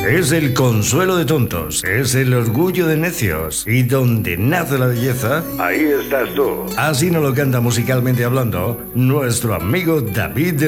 es el consuelo de tontos, es el orgullo de necios. Y donde nace la belleza, ahí estás tú. Así nos lo canta musicalmente hablando nuestro amigo David de